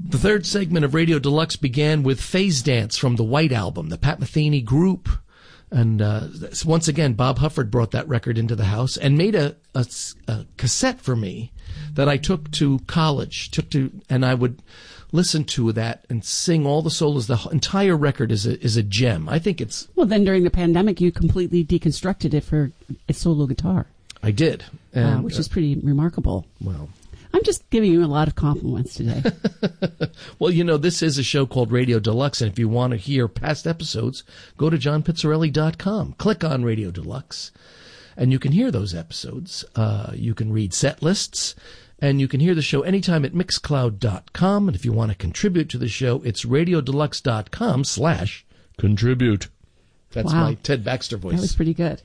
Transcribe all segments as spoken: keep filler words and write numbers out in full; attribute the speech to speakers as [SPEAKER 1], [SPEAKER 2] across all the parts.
[SPEAKER 1] The third segment of Radio Deluxe began with Phase Dance from the White Album, the Pat Metheny Group. And uh, once again, Bob Hufford brought that record into the house and made a, a, a cassette for me that I took to college, took to, and I would listen to that and sing all the solos. The entire record is a, is a gem. I think it's...
[SPEAKER 2] Well, then during the pandemic, you completely deconstructed it for a solo guitar.
[SPEAKER 1] I did. And,
[SPEAKER 2] uh, which is pretty remarkable.
[SPEAKER 1] Well...
[SPEAKER 2] I'm just giving you a lot of compliments today.
[SPEAKER 1] Well, you know, this is a show called Radio Deluxe, and if you want to hear past episodes, go to john pizzarelli dot com. Click on Radio Deluxe, and you can hear those episodes. Uh, you can read set lists, and you can hear the show anytime at mixcloud dot com. And if you want to contribute to the show, it's radiodeluxe dot com slash contribute. That's
[SPEAKER 2] Wow.
[SPEAKER 1] my Ted Baxter voice.
[SPEAKER 2] That was pretty good.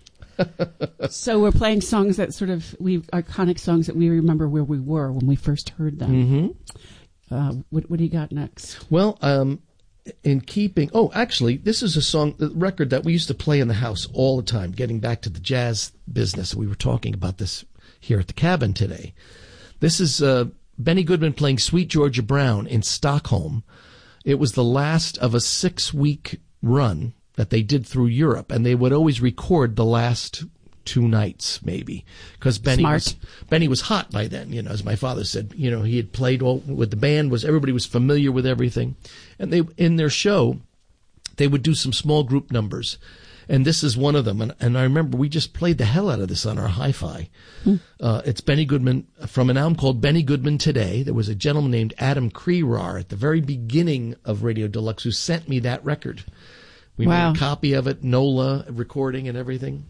[SPEAKER 2] So we're playing songs that sort of, we iconic songs that we remember where we were when we first heard them.
[SPEAKER 1] Mm-hmm.
[SPEAKER 2] Uh, what, what do you got next?
[SPEAKER 1] Well, um, in keeping, oh, actually, this is a song, a record that we used to play in the house all the time, getting back to the jazz business. We were talking about this here at the cabin today. This is uh, Benny Goodman playing Sweet Georgia Brown in Stockholm. It was the last of a six-week run that they did through Europe, and they would always record the last two nights, maybe, because Benny
[SPEAKER 2] Smart.
[SPEAKER 1] was Benny was hot by then. You know, as my father said, you know, he had played all with the band. Was everybody was familiar with everything, and they in their show, they would do some small group numbers, and this is one of them. And, and I remember we just played the hell out of this on our hi-fi. Hmm. Uh, it's Benny Goodman from an album called Benny Goodman Today. There was a gentleman named Adam Crerar at the very beginning of Radio Deluxe who sent me that record. We
[SPEAKER 2] Wow.
[SPEAKER 1] made a copy of it, NOLA recording and everything.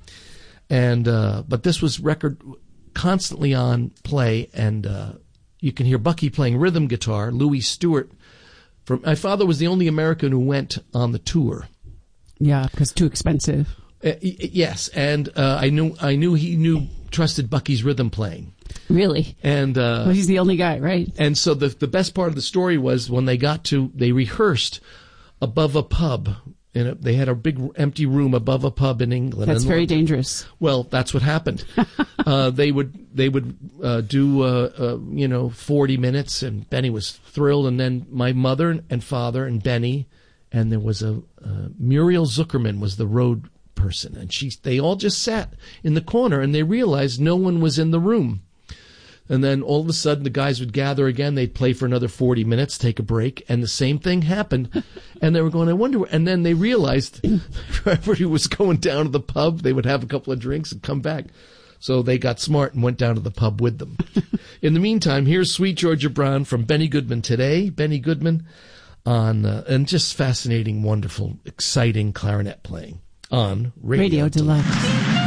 [SPEAKER 1] And uh, but this was record constantly on play, and uh, you can hear Bucky playing rhythm guitar. Louis Stewart. From my father was the only American who went on the tour.
[SPEAKER 2] Yeah, because too expensive.
[SPEAKER 1] Uh, y- yes, and uh, I knew I knew he knew trusted Bucky's rhythm playing.
[SPEAKER 2] Really?
[SPEAKER 1] And uh,
[SPEAKER 2] well, he's the only guy, right?
[SPEAKER 1] And so the the best part of the story was when they got to they rehearsed above a pub. In a, they had a big empty room above a pub in England.
[SPEAKER 2] That's
[SPEAKER 1] and,
[SPEAKER 2] very dangerous.
[SPEAKER 1] Well, that's what happened. uh, they would they would uh, do uh, uh, you know forty minutes, and Benny was thrilled. And then my mother and father and Benny, and there was a uh, Muriel Zuckerman was the road person, and she they all just sat in the corner, and they realized no one was in the room. And then all of a sudden, the guys would gather again. They'd play for another forty minutes, take a break, and the same thing happened. And they were going, I wonder. And then they realized everybody was going down to the pub. They would have a couple of drinks and come back. So they got smart and went down to the pub with them. In the meantime, here's Sweet Georgia Brown from Benny Goodman Today. Benny Goodman on, uh, and just fascinating, wonderful, exciting clarinet playing on Radio,
[SPEAKER 2] Radio Deluxe.
[SPEAKER 1] Deluxe.